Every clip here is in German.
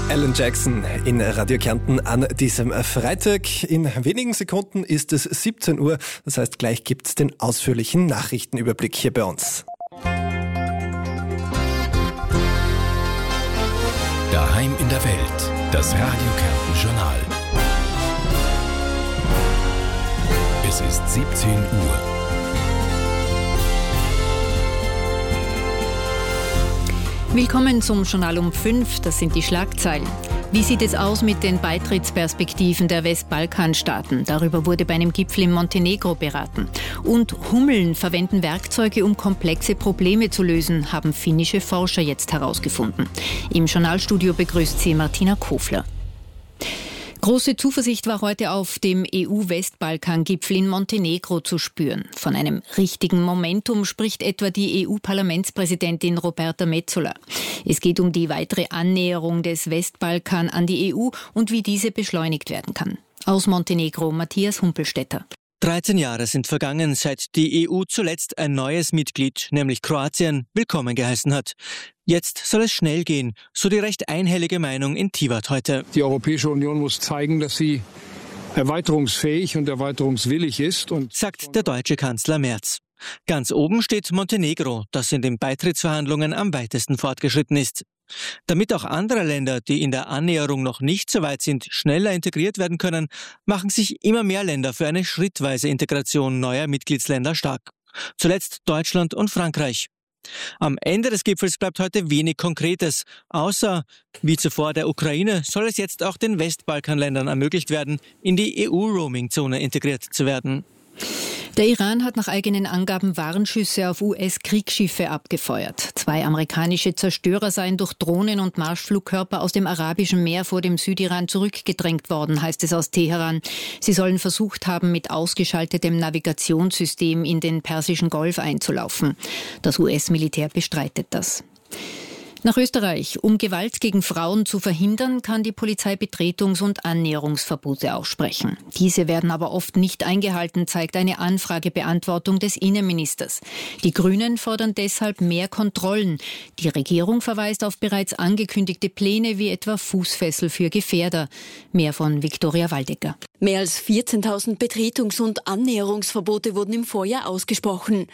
Alan Jackson in Radio Kärnten an diesem Freitag. In wenigen Sekunden ist es 17 Uhr. Das heißt, gleich gibt es den ausführlichen Nachrichtenüberblick hier bei uns. Daheim in der Welt. Das Radio Kärnten Journal. Es ist 17 Uhr. Willkommen zum Journal um 5, das sind die Schlagzeilen. Wie sieht es aus mit den Beitrittsperspektiven der Westbalkanstaaten? Darüber wurde bei einem Gipfel in Montenegro beraten. Und Hummeln verwenden Werkzeuge, um komplexe Probleme zu lösen, haben finnische Forscher jetzt herausgefunden. Im Journalstudio begrüßt sie Martina Kofler. Große Zuversicht war heute auf dem EU-Westbalkan-Gipfel in Montenegro zu spüren. Von einem richtigen Momentum spricht etwa die EU-Parlamentspräsidentin Roberta Metsola. Es geht um die weitere Annäherung des Westbalkan an die EU und wie diese beschleunigt werden kann. Aus Montenegro Matthias Humpelstädter. 13 Jahre sind vergangen, seit die EU zuletzt ein neues Mitglied, nämlich Kroatien, willkommen geheißen hat. Jetzt soll es schnell gehen, so die recht einhellige Meinung in Tivat heute. Die Europäische Union muss zeigen, dass sie erweiterungsfähig und erweiterungswillig ist, sagt der deutsche Kanzler Merz. Ganz oben steht Montenegro, das in den Beitrittsverhandlungen am weitesten fortgeschritten ist. Damit auch andere Länder, die in der Annäherung noch nicht so weit sind, schneller integriert werden können, machen sich immer mehr Länder für eine schrittweise Integration neuer Mitgliedsländer stark. Zuletzt Deutschland und Frankreich. Am Ende des Gipfels bleibt heute wenig Konkretes, außer, wie zuvor der Ukraine, soll es jetzt auch den Westbalkanländern ermöglicht werden, in die EU-Roaming-Zone integriert zu werden. Der Iran hat nach eigenen Angaben Warnschüsse auf US-Kriegsschiffe abgefeuert. 2 amerikanische Zerstörer seien durch Drohnen und Marschflugkörper aus dem Arabischen Meer vor dem Südiran zurückgedrängt worden, heißt es aus Teheran. Sie sollen versucht haben, mit ausgeschaltetem Navigationssystem in den Persischen Golf einzulaufen. Das US-Militär bestreitet das. Nach Österreich. Um Gewalt gegen Frauen zu verhindern, kann die Polizei Betretungs- und Annäherungsverbote aussprechen. Diese werden aber oft nicht eingehalten, zeigt eine Anfragebeantwortung des Innenministers. Die Grünen fordern deshalb mehr Kontrollen. Die Regierung verweist auf bereits angekündigte Pläne wie etwa Fußfessel für Gefährder. Mehr von Viktoria Waldecker. Mehr als 14.000 Betretungs- und Annäherungsverbote wurden im Vorjahr ausgesprochen.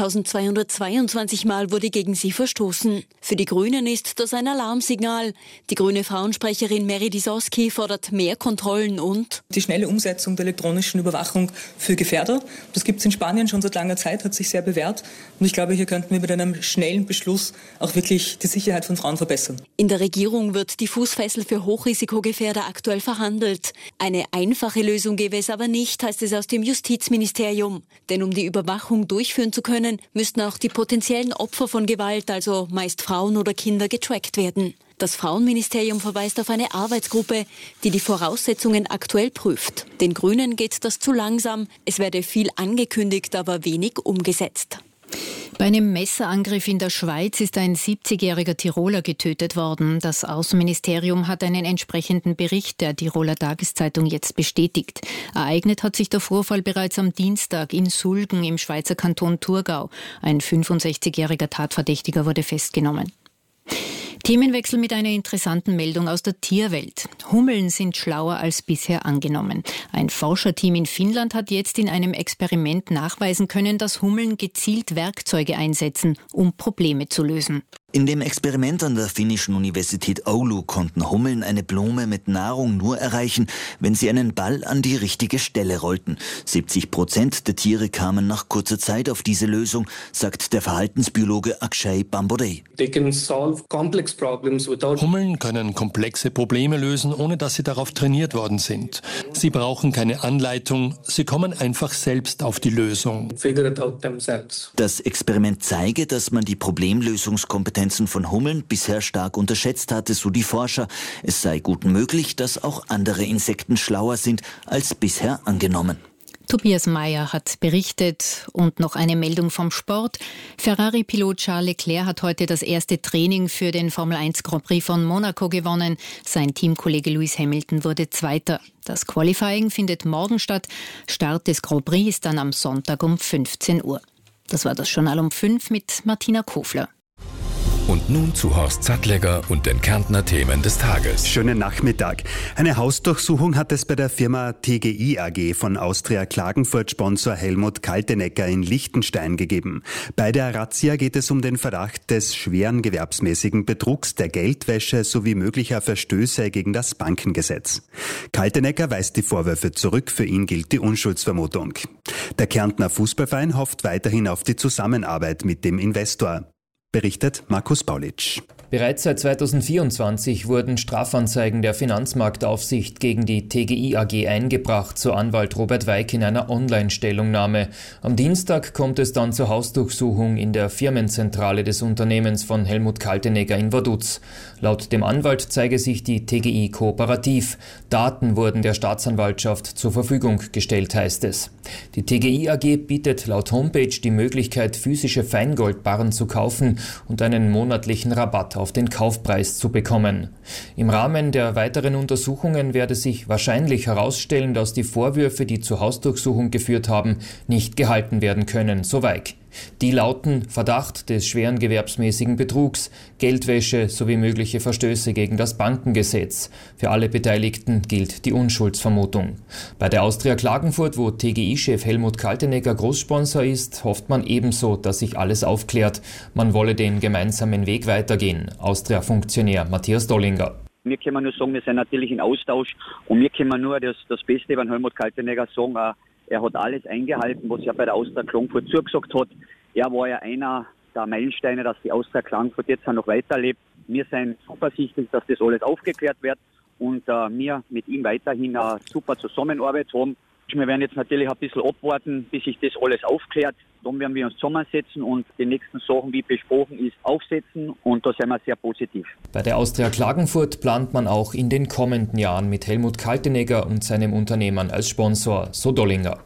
2.222 Mal wurde gegen sie verstoßen. Für die Grünen ist das ein Alarmsignal. Die grüne Frauensprecherin Mary Disoski fordert mehr Kontrollen und die schnelle Umsetzung der elektronischen Überwachung für Gefährder. Das gibt es in Spanien schon seit langer Zeit, hat sich sehr bewährt. Und ich glaube, hier könnten wir mit einem schnellen Beschluss auch wirklich die Sicherheit von Frauen verbessern. In der Regierung wird die Fußfessel für Hochrisikogefährder aktuell verhandelt. Eine einfache Lösung gäbe es aber nicht, heißt es aus dem Justizministerium. Denn um die Überwachung durchführen zu können, müssten auch die potenziellen Opfer von Gewalt, also meist Frauen oder Kinder, getrackt werden. Das Frauenministerium verweist auf eine Arbeitsgruppe, die die Voraussetzungen aktuell prüft. Den Grünen geht das zu langsam. Es werde viel angekündigt, aber wenig umgesetzt. Bei einem Messerangriff in der Schweiz ist ein 70-jähriger Tiroler getötet worden. Das Außenministerium hat einen entsprechenden Bericht der Tiroler Tageszeitung jetzt bestätigt. Ereignet hat sich der Vorfall bereits am Dienstag in Sulgen im Schweizer Kanton Thurgau. Ein 65-jähriger Tatverdächtiger wurde festgenommen. Themenwechsel mit einer interessanten Meldung aus der Tierwelt. Hummeln sind schlauer als bisher angenommen. Ein Forscherteam in Finnland hat jetzt in einem Experiment nachweisen können, dass Hummeln gezielt Werkzeuge einsetzen, um Probleme zu lösen. In dem Experiment an der finnischen Universität Oulu konnten Hummeln eine Blume mit Nahrung nur erreichen, wenn sie einen Ball an die richtige Stelle rollten. 70% der Tiere kamen nach kurzer Zeit auf diese Lösung, sagt der Verhaltensbiologe Akshay Bambode. Hummeln können komplexe Probleme lösen, ohne dass sie darauf trainiert worden sind. Sie brauchen keine Anleitung, sie kommen einfach selbst auf die Lösung. Das Experiment zeige, dass man die Problemlösungskompetenzen von Hummeln bisher stark unterschätzt hatte, so die Forscher. Es sei gut möglich, dass auch andere Insekten schlauer sind als bisher angenommen. Tobias Meyer hat berichtet. Und noch eine Meldung vom Sport. Ferrari-Pilot Charles Leclerc hat heute das erste Training für den Formel-1 Grand Prix von Monaco gewonnen. Sein Teamkollege Lewis Hamilton wurde Zweiter. Das Qualifying findet morgen statt. Start des Grand Prix ist dann am Sonntag um 15 Uhr. Das war das Journal um 5 mit Martina Kofler. Und nun zu Horst Sattlegger und den Kärntner Themen des Tages. Schönen Nachmittag. Eine Hausdurchsuchung hat es bei der Firma TGI AG von Austria Klagenfurt-Sponsor Helmut Kaltenecker in Liechtenstein gegeben. Bei der Razzia geht es um den Verdacht des schweren gewerbsmäßigen Betrugs, der Geldwäsche sowie möglicher Verstöße gegen das Bankengesetz. Kaltenecker weist die Vorwürfe zurück, für ihn gilt die Unschuldsvermutung. Der Kärntner Fußballverein hofft weiterhin auf die Zusammenarbeit mit dem Investor. Berichtet Markus Paulitsch. Bereits seit 2024 wurden Strafanzeigen der Finanzmarktaufsicht gegen die TGI AG eingebracht, so Anwalt Robert Weik in einer Online-Stellungnahme. Am Dienstag kommt es dann zur Hausdurchsuchung in der Firmenzentrale des Unternehmens von Helmut Kaltenecker in Vaduz. Laut dem Anwalt zeige sich die TGI kooperativ. Daten wurden der Staatsanwaltschaft zur Verfügung gestellt, heißt es. Die TGI AG bietet laut Homepage die Möglichkeit, physische Feingoldbarren zu kaufen und einen monatlichen Rabatt auf den Kaufpreis zu bekommen. Im Rahmen der weiteren Untersuchungen werde sich wahrscheinlich herausstellen, dass die Vorwürfe, die zur Hausdurchsuchung geführt haben, nicht gehalten werden können, so Weik. Die lauten Verdacht des schweren gewerbsmäßigen Betrugs, Geldwäsche sowie mögliche Verstöße gegen das Bankengesetz. Für alle Beteiligten gilt die Unschuldsvermutung. Bei der Austria Klagenfurt, wo TGI-Chef Helmut Kaltenecker Großsponsor ist, hofft man ebenso, dass sich alles aufklärt. Man wolle den gemeinsamen Weg weitergehen. Austria-Funktionär Matthias Dollinger. Wir können nur sagen, wir sind natürlich in Austausch und wir können nur das Beste über Helmut Kaltenecker sagen. Er hat alles eingehalten, was er bei der Austria Klagenfurt zugesagt hat. Er war ja einer der Meilensteine, dass die Austria Klagenfurt jetzt auch noch weiterlebt. Wir sind zuversichtlich, dass das alles aufgeklärt wird und wir mit ihm weiterhin eine super Zusammenarbeit haben. Wir werden jetzt natürlich ein bisschen abwarten, bis sich das alles aufklärt. Dann werden wir uns zusammensetzen und die nächsten Sachen, wie besprochen ist, aufsetzen. Und da sind wir sehr positiv. Bei der Austria Klagenfurt plant man auch in den kommenden Jahren mit Helmut Kaltenecker und seinem Unternehmen als Sponsor, so Dollinger.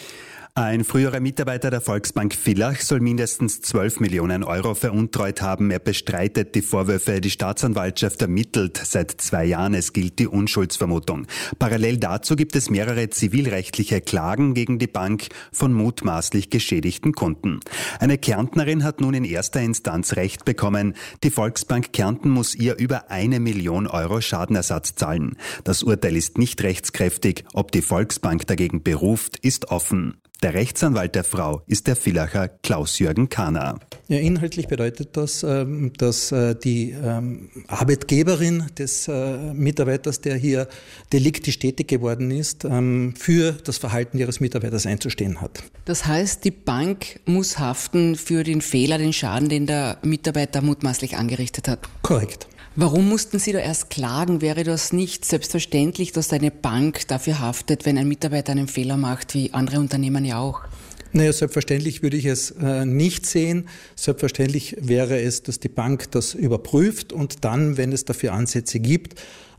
Ein früherer Mitarbeiter der Volksbank Villach soll mindestens 12 Millionen Euro veruntreut haben. Er bestreitet die Vorwürfe. Die Staatsanwaltschaft ermittelt seit 2 Jahren. Es gilt die Unschuldsvermutung. Parallel dazu gibt es mehrere zivilrechtliche Klagen gegen die Bank von mutmaßlich geschädigten Kunden. Eine Kärntnerin hat nun in erster Instanz Recht bekommen. Die Volksbank Kärnten muss ihr über 1 Million Euro Schadenersatz zahlen. Das Urteil ist nicht rechtskräftig. Ob die Volksbank dagegen beruft, ist offen. Der Rechtsanwalt der Frau ist der Villacher Klaus-Jürgen Kahner. Ja, inhaltlich bedeutet das, dass die Arbeitgeberin des Mitarbeiters, der hier deliktisch tätig geworden ist, für das Verhalten ihres Mitarbeiters einzustehen hat. Das heißt, die Bank muss haften für den Fehler, den Schaden, den der Mitarbeiter mutmaßlich angerichtet hat. Korrekt. Warum mussten Sie da erst klagen? Wäre das nicht selbstverständlich, dass eine Bank dafür haftet, wenn ein Mitarbeiter einen Fehler macht, wie andere Unternehmen ja auch? Naja, selbstverständlich würde ich es nicht sehen. Selbstverständlich wäre es, dass die Bank das überprüft und dann, wenn es dafür Ansätze gibt,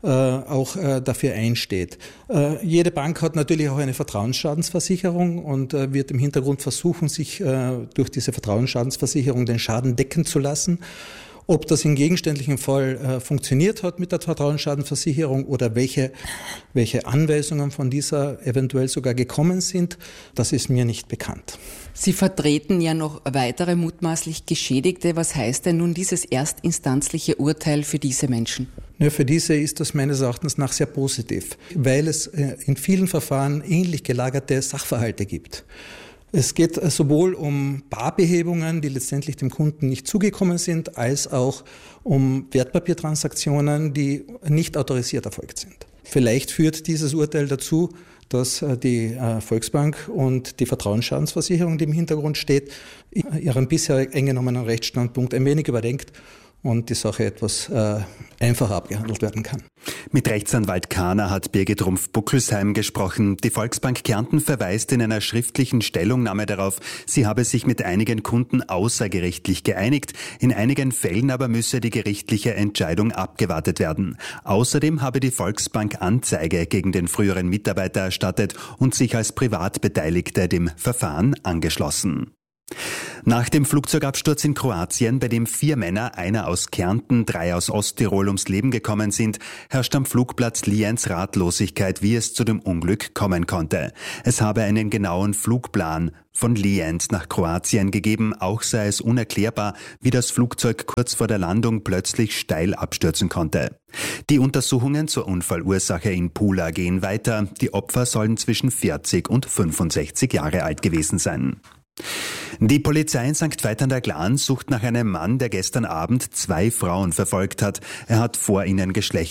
auch dafür einsteht. Jede Bank hat natürlich auch eine Vertrauensschadensversicherung und wird im Hintergrund versuchen, sich durch diese Vertrauensschadensversicherung den Schaden decken zu lassen. Ob das im gegenständlichen Fall funktioniert hat mit der Vertrauensschadenversicherung oder welche Anweisungen von dieser eventuell sogar gekommen sind, das ist mir nicht bekannt. Sie vertreten ja noch weitere mutmaßlich Geschädigte. Was heißt denn nun dieses erstinstanzliche Urteil für diese Menschen? Ja, für diese ist das meines Erachtens nach sehr positiv, weil es in vielen Verfahren ähnlich gelagerte Sachverhalte gibt. Es geht sowohl um Barbehebungen, die letztendlich dem Kunden nicht zugekommen sind, als auch um Wertpapiertransaktionen, die nicht autorisiert erfolgt sind. Vielleicht führt dieses Urteil dazu, dass die Volksbank und die Vertrauensschadensversicherung, die im Hintergrund steht, ihren bisher eingenommenen Rechtsstandpunkt ein wenig überdenkt und die Sache etwas einfacher abgehandelt werden kann. Mit Rechtsanwalt Kahner hat Birgit Rumpf-Buckelsheim gesprochen. Die Volksbank Kärnten verweist in einer schriftlichen Stellungnahme darauf, sie habe sich mit einigen Kunden außergerichtlich geeinigt. In einigen Fällen aber müsse die gerichtliche Entscheidung abgewartet werden. Außerdem habe die Volksbank Anzeige gegen den früheren Mitarbeiter erstattet und sich als Privatbeteiligte dem Verfahren angeschlossen. Nach dem Flugzeugabsturz in Kroatien, bei dem 4 Männer, einer aus Kärnten, 3 aus Osttirol ums Leben gekommen sind, herrscht am Flugplatz Lienz Ratlosigkeit, wie es zu dem Unglück kommen konnte. Es habe einen genauen Flugplan von Lienz nach Kroatien gegeben, auch sei es unerklärbar, wie das Flugzeug kurz vor der Landung plötzlich steil abstürzen konnte. Die Untersuchungen zur Unfallursache in Pula gehen weiter. Die Opfer sollen zwischen 40 und 65 Jahre alt gewesen sein. Die Polizei in St. Veit an der Glan sucht nach einem Mann, der gestern Abend 2 Frauen verfolgt hat. Er hat vor ihnen